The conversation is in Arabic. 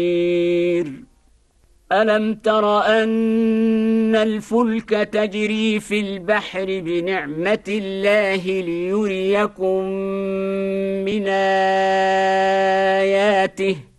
ألم تر أن الفلك تجري في البحر بنعمة الله ليريكم من آياته